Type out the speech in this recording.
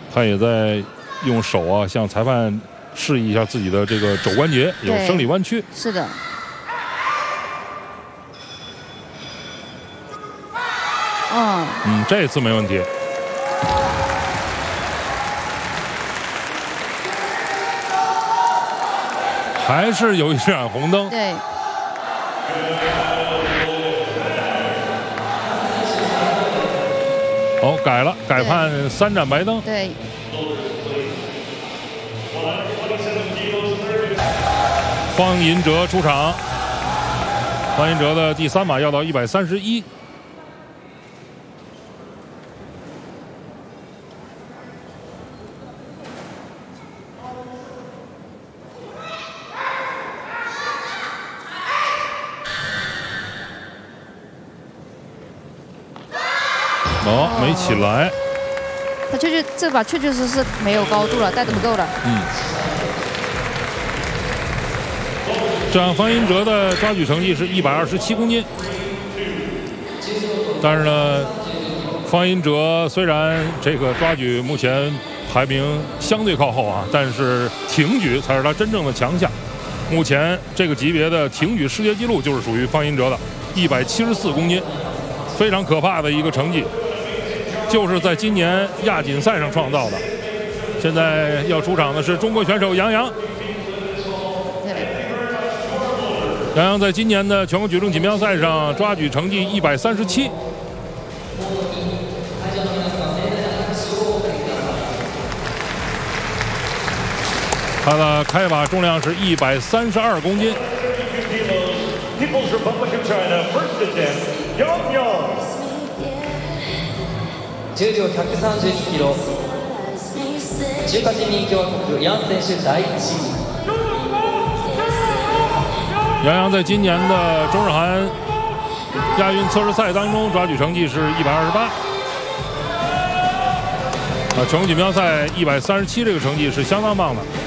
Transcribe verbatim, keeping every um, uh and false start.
他也在用手啊向裁判示意一下自己的这个肘关节有生理弯曲。 是的。嗯。 嗯，这次没问题。还是有一盏红灯。 对。 哦，改了，改判三盏白灯。 对。 方银哲出场，方银哲的第三码要到一百三十一。哦，没起来。 他确确这把确确实实没有高度了，带的不够了。 嗯。这样，方银哲的抓举成绩是一百二十七公斤。但是呢，方银哲虽然这个抓举目前排名相对靠后啊，但是挺举才是他真正的强项。目前这个级别的挺举世界纪录就是属于方银哲的，一百七十四公斤，非常可怕的一个成绩。就是在今年亚锦赛上创造的。现在要出场的是中国选手杨洋。杨洋在今年的全国举重锦标赛上抓举成绩一百三十七。他的开把重量是一百三十二公斤。 重量ひゃくさんじゅうにキロ、中華人民共和国杨选手第一位。 杨洋在今年的中日韩亚运测试赛当中抓举成绩是一百二十八。啊，全国锦标赛一百三十七这个成绩是相当棒的。